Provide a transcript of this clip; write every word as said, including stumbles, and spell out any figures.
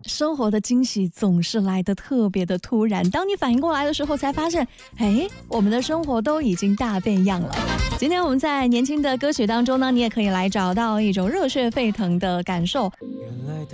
生活的惊喜总是来得特别的突然，当你反应过来的时候，才发现，哎，我们的生活都已经大变样了。今天我们在年轻的歌曲当中呢，你也可以来找到一种热血沸腾的感受。原来